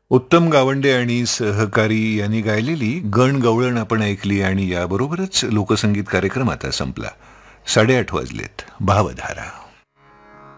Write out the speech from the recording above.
उत्तम गावंडे आणि सहकारी यांनी गायलेली गण गवळण आपण ऐकली आणि याबरोबरच लोकसंगीत कार्यक्रम आता संपला. 8:30 वाजलेत. भावधारा.